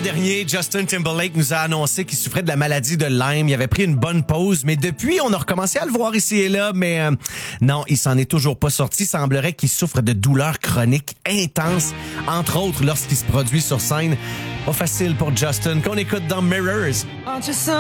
dernier, Justin Timberlake nous a annoncé qu'il souffrait de la maladie de Lyme. Il avait pris une bonne pause, mais depuis, on a recommencé à le voir ici et là. Mais non, il s'en est toujours pas sorti. Il semblerait qu'il souffre de douleurs chroniques intenses, entre autres lorsqu'il se produit sur scène. Pas facile pour Justin, qu'on écoute dans Mirrors.